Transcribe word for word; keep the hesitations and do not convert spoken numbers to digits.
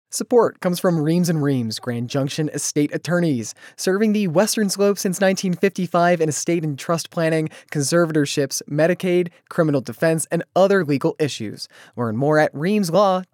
Support comes from Reams and Reams, Grand Junction Estate Attorneys, serving the Western Slope since nineteen fifty-five in estate and trust planning, conservatorships, Medicaid, criminal defense, and other legal issues. Learn more at reams law